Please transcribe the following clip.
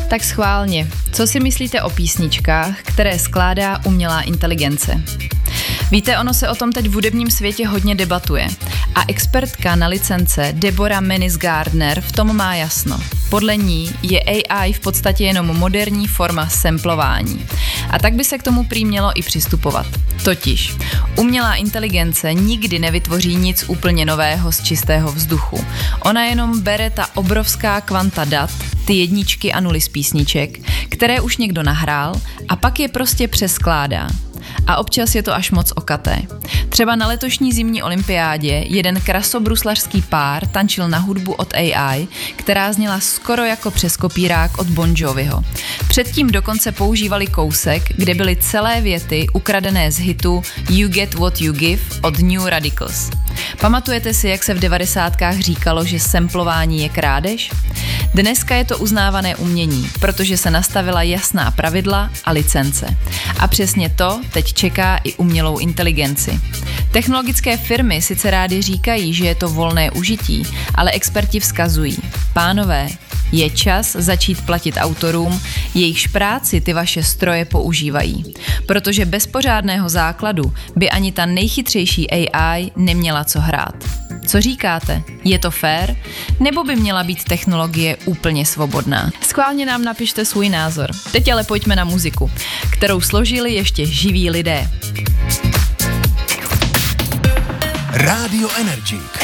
Tak schválně, co si myslíte o písničkách, které skládá umělá inteligence? Víte, ono se o tom teď v hudebním světě hodně debatuje a expertka na licence Deborah Menis-Gardner v tom má jasno. Podle ní je AI v podstatě jenom moderní forma samplování. A tak by se k tomu prý mělo i přistupovat. Totiž, umělá inteligence nikdy nevytvoří nic úplně nového z čistého vzduchu. Ona jenom bere ta obrovská kvanta dat, ty jedničky a nuly z písniček, které už někdo nahrál a pak je prostě přeskládá. A občas je to až moc okaté. Třeba na letošní zimní olympiádě jeden krasobruslařský pár tančil na hudbu od AI, která zněla skoro jako přes kopírák od Bon Joviho. Předtím dokonce používali kousek, kde byly celé věty ukradené z hitu You Get What You Give od New Radicals. Pamatujete si, jak se v 90kách říkalo, že samplování je krádež? Dneska je to uznávané umění, protože se nastavila jasná pravidla a licence. A přesně to teď čeká i umělou inteligenci. Technologické firmy sice rády říkají, že je to volné užití, ale experti vzkazují: pánové, je čas začít platit autorům, jejichž práci ty vaše stroje používají. Protože bez pořádného základu by ani ta nejchytřejší AI neměla co hrát. Co říkáte? Je to fér? Nebo by měla být technologie úplně svobodná? Schválně nám napište svůj názor. Teď ale pojďme na muziku, kterou složili ještě živí lidé. Rádio Energy.